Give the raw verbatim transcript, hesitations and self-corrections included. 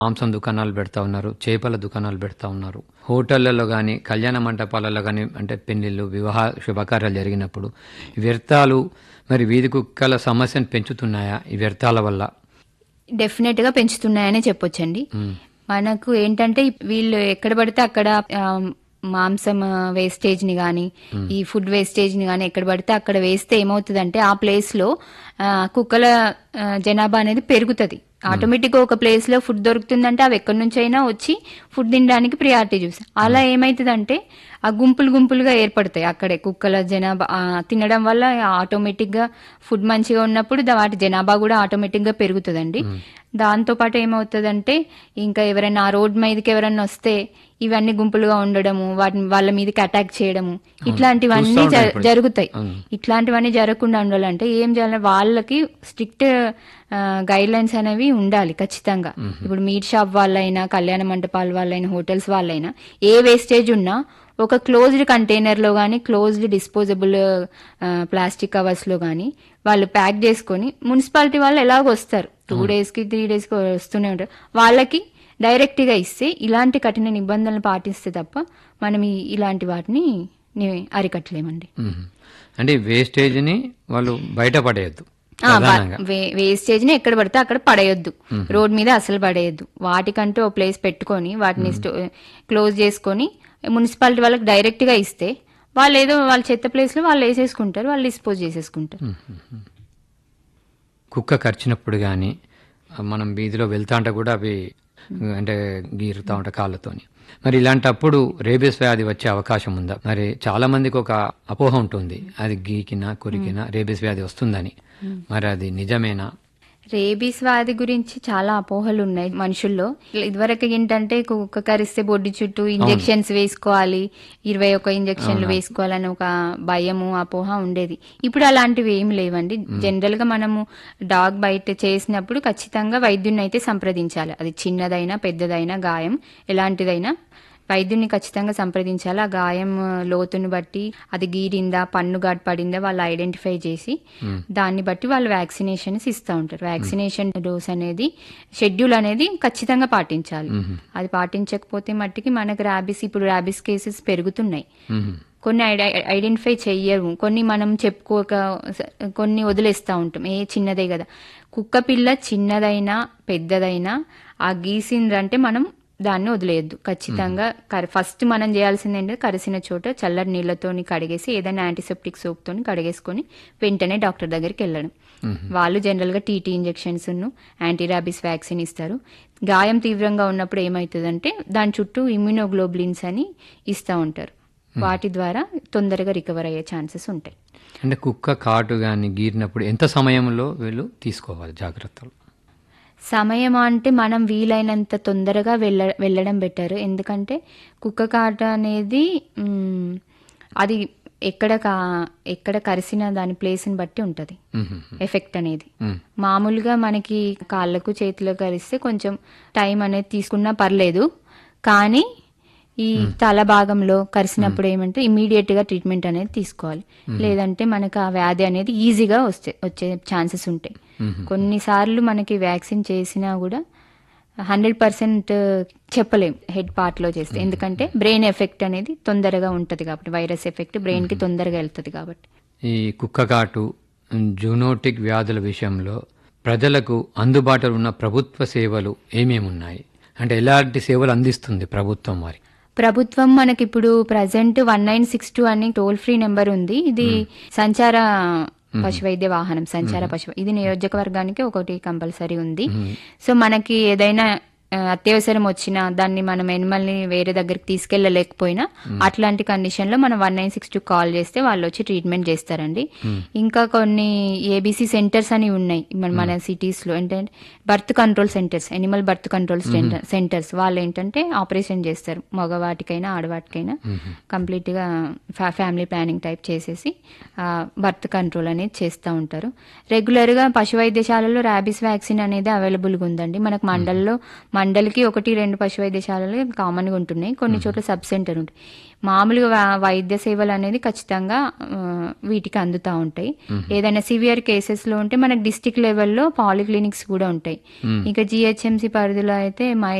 మాంసం దుకాణాలు పెడతా ఉన్నారు, చేపల దుకాణాలు పెడతా ఉన్నారు. హోటళ్లలో కానీ కళ్యాణ మంటపాలలో కానీ అంటే పెళ్లిళ్ళు వివాహ శుభకార్యాలు జరిగినప్పుడు వ్యర్థాలు మరి వీధి కుక్కల సమస్యను పెంచుతున్నాయా ఈ వ్యర్థాల వల్ల? డెఫినెట్ గా పెంచుతున్నాయనే చెప్పొచ్చండి. మనకు ఏంటంటే వీళ్ళు ఎక్కడ పడితే అక్కడ ఆ, మాంసం వేస్టేజ్ ని గానీ ఈ ఫుడ్ వేస్టేజ్ ని గానీ ఎక్కడ పడితే అక్కడ వేస్తే ఏమవుతుందంటే ఆ ప్లేస్ లో ఆ, కుక్కల ఆ, జనాభా అనేది పెరుగుతుంది. ఆటోమేటిక్ గా ఒక ప్లేస్ లో ఫుడ్ దొరుకుతుందంటే అవి ఎక్కడి నుంచి అయినా వచ్చి ఫుడ్ తినడానికి ప్రియారిటీ చూస్తాయి. అలా ఏమైతుందంటే ఆ గుంపులు గుంపులుగా ఏర్పడతాయి అక్కడే కుక్కల జనాభా ఆ, తినడం వల్ల ఆటోమేటిక్ గా ఫుడ్ మంచిగా ఉన్నప్పుడు దా- వాటి జనాభా కూడా ఆటోమేటిక్ గా పెరుగుతుందండి. దాంతో పాటు ఏమవుతుందంటే ఇంకా ఎవరైనా ఆ రోడ్ మీదకి ఎవరైనా వస్తే ఇవన్నీ గుంపులుగా ఉండడము, వాటిని వాళ్ళ మీదకి అటాక్ చేయడము ఇట్లాంటివన్నీ చూస్తా ఉంటాం జ- ఇప్పుడు. జరుగుతాయి. అవును. ఇట్లాంటివన్నీ జరగకుండా ఉండాలంటే ఏం చేయాలి, వాళ్ళకి స్ట్రిక్ట్ గైడ్ లైన్స్ అనేవి ఉండాలి ఖచ్చితంగా. ఇప్పుడు మీట్ షాప్ వాళ్ళైనా కళ్యాణ మంటపాల వాళ్ళైనా హోటల్స్ వాళ్ళైనా ఏ వేస్టేజ్ ఉన్నా ఒక క్లోజ్డ్ కంటైనర్ లో గానీ క్లోజ్డ్ డిస్పోజబుల్ ప్లాస్టిక్ కవర్స్ లో గానీ వాళ్ళు ప్యాక్ చేసుకొని మున్సిపాలిటీ వాళ్ళు ఎలాగో వస్తారు, టూ డేస్ కి త్రీ డేస్ కి వస్తూనే ఉంటారు, వాళ్ళకి డైరెక్ట్ గా ఇస్తే ఇలాంటి కఠిన నిబంధనలు పాటిస్తే తప్ప మనం ఈ- ఇలాంటి వాటిని ని- అరికట్టలేమండి. మ్మ్. అంటే వేస్టేజ్ని వాళ్ళు బయట పడేయద్దు ఆ, వా- ప్రధానంగా. వే- వేస్టేజ్ ని ఎక్కడ పడితే అక్కడ పడేయొద్దు, రోడ్ మీద అసలు పడేయొద్దు. వాటికంటూ ఓ ప్లేస్ పెట్టుకొని వాటిని స్టో- క్లోజ్ చేసుకొని మున్సిపాలిటీ వాళ్ళకి డైరెక్ట్ గా ఇస్తే వాళ్ళు ఏదో వాళ్ళ చెత్త ప్లేస్ లో వాళ్ళు వేసేసుకుంటారు, వాళ్ళు డిస్పోజ్ చేసేసుకుంటారు. కుక్క కరిచినప్పుడు కానీ మనం వీధిలో వెళ్తా ఉంటే కూడా అవి అంటే గీరుతా ఉంటాయి కాళ్ళతోని. మరి ఇలాంటప్పుడు రేబీస్ వ్యాధి వచ్చే అవకాశం ఉందా? మరి చాలా మందికి ఒక అపోహ ఉంటుంది, అది గీకినా కొరికినా రేబీస్ వ్యాధి వస్తుందని. మరి అది నిజమేనా? రేబీస్ వ్యాధి గురించి చాలా అపోహలు ఉన్నాయి మనుషుల్లో. ఇదివరకు ఏంటంటే కుక్క కరిస్తే బొడ్డు చుట్టూ ఇంజెక్షన్స్ వేసుకోవాలి, ఇరవై ఒక ఇంజెక్షన్లు వేసుకోవాలని ఒక భయము అపోహ ఉండేది. ఇప్పుడు అలాంటివి ఏం లేవండి. జనరల్ గా మనము డాగ్ బైట్ చేసినప్పుడు ఖచ్చితంగా వైద్యుని అయితే సంప్రదించాలి. అది చిన్నదైనా పెద్దదైనా గాయం ఎలాంటిదైనా వైద్యుని ఖచ్చితంగా సంప్రదించాలి. ఆ గాయం లోతుని బట్టి అది గీరిందా పన్ను ఘాట్ పడిందా వాళ్ళు ఐడెంటిఫై చేసి దాన్ని బట్టి వాళ్ళు వ్యాక్సినేషన్స్ ఇస్తూ ఉంటారు. వ్యాక్సినేషన్ డోస్ అనేది షెడ్యూల్ అనేది ఖచ్చితంగా పాటించాలి. అది పాటించకపోతే మట్టికి మనకు ర్యాబిస్ ఇప్పుడు ర్యాబిస్ కేసెస్ పెరుగుతున్నాయి. మ్మ్. కొన్ని ఐడ- ఐడెంటిఫై చెయ్యరు, కొన్ని మనం చెప్పుకోక కొన్ని వదిలేస్తా ఉంటాం, ఏ చిన్నదే కదా. కుక్క పిల్ల చిన్నదైనా పెద్దదైనా ఆ గీసిందంటే మనం దాన్ని వదిలేయద్దు ఖచ్చితంగా. కర- ఫస్ట్ మనం చేయాల్సింది ఏంటంటే కరిసిన చోట చల్లటి నీళ్లతోని కడిగేసి ఏదైనా యాంటీసెప్టిక్ సోప్ తోని కడిగేసుకొని వెంటనే డాక్టర్ దగ్గరికి వెళ్ళడం. వాళ్ళు జనరల్ గా TT injections anti rabies vaccine ఇస్తారు. గాయం తీవ్రంగా ఉన్నప్పుడు ఏమవుతుందంటే దాని చుట్టూ ఇమ్యూనోగ్లోబులిన్స్ అని ఇస్తూ ఉంటారు. వాటి ద్వారా తొందరగా రికవర్ అయ్యే ఛాన్సెస్ ఉంటాయి. అంటే కుక్క కాటు కానీ గీరినప్పుడు ఎంత సమయంలో వీళ్ళు తీసుకోవాలి జాగ్రత్తలు? సమయం అంటే మనం వీలైనంత తొందరగా వెళ్ళ వెళ్ళడం బెటర్. ఎందుకంటే కుక్క కాట అనేది మ్, అది ఎక్కడ కా- ఎక్కడ కరిసిన దాని ప్లేస్ని బట్టి ఉంటుంది మ్మ్. ఎఫెక్ట్ అనేది. మ్మ్. మామూలుగా మనకి కాళ్ళకు చేతులకు కరిస్తే కొంచెం టైం అనేది తీసుకున్నా పర్లేదు, కానీ ఈ తల భాగంలో కరిసినప్పుడు ఏమంటే ఇమీడియట్ గా ట్రీట్మెంట్ అనేది తీసుకోవాలి. లేదంటే మనకు ఆ వ్యాధి అనేది ఈజీగా వస్తే వచ్చే ఛాన్సెస్ ఉంటాయి. కొన్నిసార్లు మనకి వ్యాక్సిన్ చేసినా కూడా హండ్రెడ్ పర్సెంట్ చెప్పలేం హెడ్ పార్ట్ లో చేస్తే, ఎందుకంటే బ్రెయిన్ ఎఫెక్ట్ అనేది తొందరగా ఉంటది కాబట్టి, వైరస్ ఎఫెక్ట్ బ్రెయిన్ కి తొందరగా వెళ్తుంది కాబట్టి. ఈ కుక్క కాటు జూనోటిక్ వ్యాధుల విషయంలో ప్రజలకు అందుబాటులో ఉన్న ప్రభుత్వ సేవలు ఏమేమి ఉన్నాయి? అంటే ఎలాంటి సేవలు అందిస్తుంది ప్రభుత్వం వారి? ప్రభుత్వం మనకి ఇప్పుడు present one nine six two అని టోల్ ఫ్రీ నెంబర్ ఉంది. ఇది సంచార పశు వైద్య వాహనం, సంచార పశు ఇది నియోజకవర్గానికి ఒకటి కంపల్సరీ ఉంది. సో మనకి ఏదైనా ఆ, అత్యవసరం వచ్చినా దాన్ని మనం ఎనిమల్ని వేరే దగ్గరికి తీసుకెళ్లలేకపోయినా అట్లాంటి కండిషన్ లో మనం one nine six two call చేస్తే వాళ్ళు వచ్చి ట్రీట్మెంట్ చేస్తారండి. ఇంకా కొన్ని ఏబీసీ సెంటర్స్ అని ఉన్నాయి మన మన సిటీస్ లో. ఏంటంటే birth control centres, Animal birth control centres వాళ్ళు ఏంటంటే ఆపరేషన్ చేస్తారు, మగవాటికైనా ఆడవాటికైనా కంప్లీట్ గా ఫ్యామిలీ ప్లానింగ్ టైప్ చేసేసి బర్త్ కంట్రోల్ అనేది చేస్తూ ఉంటారు. రెగ్యులర్ గా పశు వైద్యశాలలో ర్యాబిస్ వ్యాక్సిన్ అనేది అవైలబుల్ గా ఉందండి. మనకు మండల్లో మండలికి ఒకటి రెండు పశు వైద్యశాలలు కామన్ గా ఉంటున్నాయి, కొన్ని చోట్ల సబ్ సెంటర్ ఉంటాయి. మామూలుగా వా- వైద్య సేవలు అనేది ఖచ్చితంగా ఆ, వీటికి అందుతా ఉంటాయి. ఏదైనా సివియర్ కేసెస్ లో ఉంటే మనకి డిస్టిక్ లెవెల్లో పాలిక్లినిక్స్ కూడా ఉంటాయి. ఇంకా జిహెచ్ఎంసీ పరిధిలో అయితే మా